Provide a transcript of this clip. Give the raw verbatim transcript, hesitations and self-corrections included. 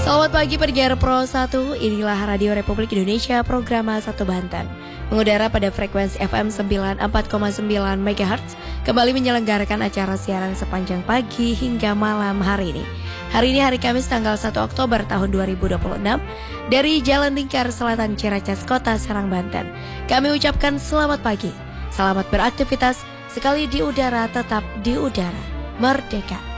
Selamat pagi pendengar Pro satu, inilah Radio Republik Indonesia program satu Banten. Mengudara pada frekuensi F M sembilan puluh empat koma sembilan megahertz, kembali menyelenggarakan acara siaran sepanjang pagi hingga malam hari ini. Hari ini hari Kamis tanggal satu Oktober tahun dua ribu dua puluh enam, dari Jalan Lingkar Selatan Ciracas, Kota Serang, Banten. Kami ucapkan selamat pagi, selamat beraktivitas, sekali di udara tetap di udara, merdeka.